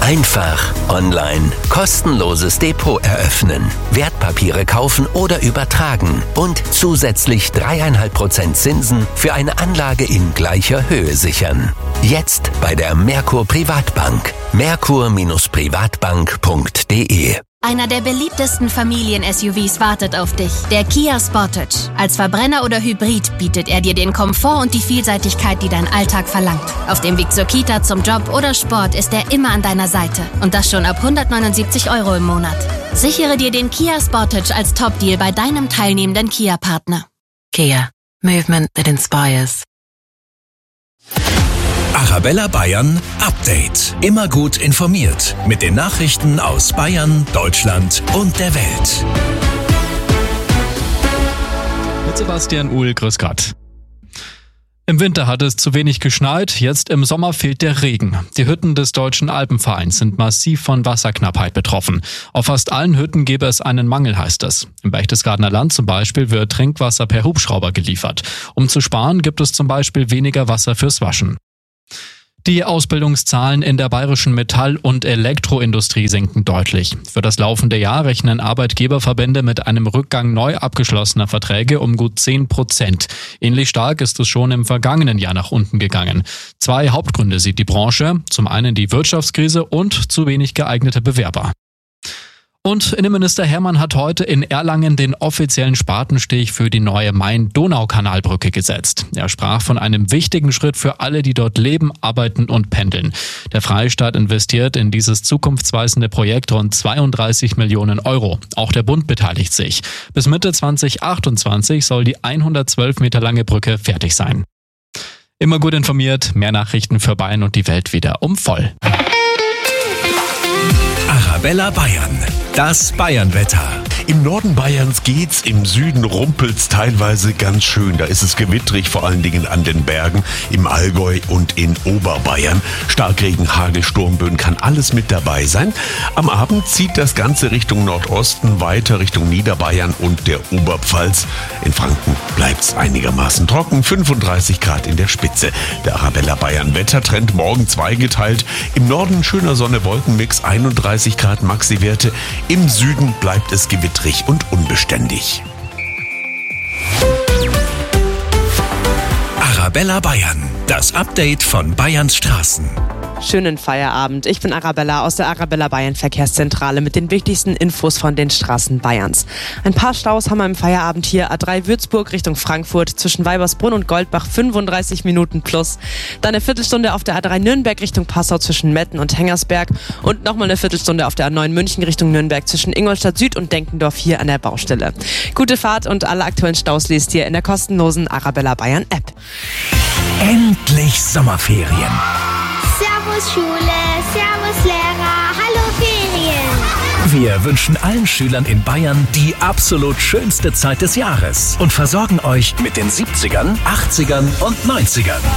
Einfach online kostenloses Depot eröffnen, Wertpapiere kaufen oder übertragen und zusätzlich 3,5% Zinsen für eine Anlage in gleicher Höhe sichern. Jetzt bei der Merkur Privatbank. Merkur-Privatbank.de. Einer der beliebtesten Familien-SUVs wartet auf dich. Der Kia Sportage. Als Verbrenner oder Hybrid bietet er dir den Komfort und die Vielseitigkeit, die dein Alltag verlangt. Auf dem Weg zur Kita, zum Job oder Sport ist er immer an deiner Seite. Und das schon ab 179 € im Monat. Sichere dir den Kia Sportage als Top-Deal bei deinem teilnehmenden Kia-Partner. Kia. Movement that inspires. Arabella Bayern Update. Immer gut informiert mit den Nachrichten aus Bayern, Deutschland und der Welt. Mit Sebastian Uhl, grüß Gott. Im Winter hat es zu wenig geschneit, jetzt im Sommer fehlt der Regen. Die Hütten des Deutschen Alpenvereins sind massiv von Wasserknappheit betroffen. Auf fast allen Hütten gäbe es einen Mangel, heißt es. Im Berchtesgadener Land zum Beispiel wird Trinkwasser per Hubschrauber geliefert. Um zu sparen, gibt es zum Beispiel weniger Wasser fürs Waschen. Die Ausbildungszahlen in der bayerischen Metall- und Elektroindustrie sinken deutlich. Für das laufende Jahr rechnen Arbeitgeberverbände mit einem Rückgang neu abgeschlossener Verträge um gut 10%. Ähnlich stark ist es schon im vergangenen Jahr nach unten gegangen. 2 Hauptgründe sieht die Branche. Zum einen die Wirtschaftskrise und zu wenig geeignete Bewerber. Und Innenminister Hermann hat heute in Erlangen den offiziellen Spatenstich für die neue Main-Donau-Kanalbrücke gesetzt. Er sprach von einem wichtigen Schritt für alle, die dort leben, arbeiten und pendeln. Der Freistaat investiert in dieses zukunftsweisende Projekt rund 32 Millionen €. Auch der Bund beteiligt sich. Bis Mitte 2028 soll die 112 Meter lange Brücke fertig sein. Immer gut informiert, mehr Nachrichten für Bayern und die Welt wieder um voll. Arabella Bayern. Das Bayernwetter. Im Norden Bayerns geht's, im Süden rumpelt's teilweise ganz schön. Da ist es gewittrig, vor allen Dingen an den Bergen, im Allgäu und in Oberbayern. Starkregen, Hagel, Sturmböen, kann alles mit dabei sein. Am Abend zieht das Ganze Richtung Nordosten, weiter Richtung Niederbayern und der Oberpfalz. In Franken bleibt's einigermaßen trocken, 35 Grad in der Spitze. Der Arabella Bayern Wettertrend morgen zweigeteilt. Im Norden schöner Sonne-Wolken-Mix, 31 Grad Maxi-Werte. Im Süden bleibt es gewittrig und unbeständig. Arabella Bayern. Das Update von Bayerns Straßen. Schönen Feierabend. Ich bin Arabella aus der Arabella Bayern Verkehrszentrale mit den wichtigsten Infos von den Straßen Bayerns. Ein paar Staus haben wir im Feierabend hier. A3 Würzburg Richtung Frankfurt zwischen Weibersbrunn und Goldbach 35 Minuten plus. Dann eine Viertelstunde auf der A3 Nürnberg Richtung Passau zwischen Metten und Hengersberg und nochmal eine Viertelstunde auf der A9 München Richtung Nürnberg zwischen Ingolstadt Süd und Denkendorf hier an der Baustelle. Gute Fahrt und alle aktuellen Staus lest ihr in der kostenlosen Arabella Bayern App. Endlich Sommerferien. Servus Schule, servus Lehrer, hallo Ferien. Wir wünschen allen Schülern in Bayern die absolut schönste Zeit des Jahres und versorgen euch mit den 70ern, 80ern und 90ern.